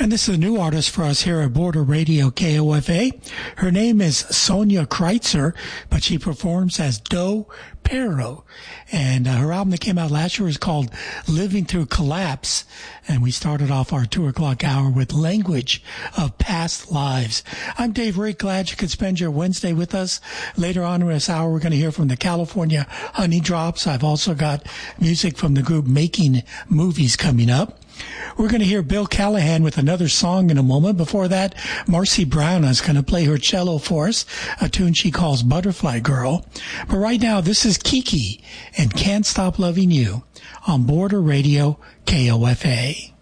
And this is a new artist for us here at Border Radio KOFA. Her name is Sonia Kreitzer, but she performs as Do Pero. And her album that came out last year is called Living Through Collapse. And we started off our 2 o'clock hour with Language of Past Lives. I'm Dave Rick. Glad you could spend your Wednesday with us. Later on in this hour, we're going to hear from the California Honey Drops. I've also got music from the group Making Movies coming up. We're going to hear Bill Callahan with another song in a moment. Before that, Marcy Brown is going to play her cello for us, a tune she calls Butterfly Girl. But right now, this is Kiki and Can't Stop Loving You on Border Radio KOFA.